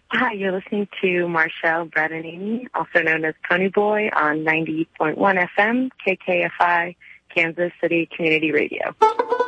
Hi, you're listening to Marshall Bradinini, also known as Pony Boy, on 90.1 FM, KKFI, Kansas City Community Radio.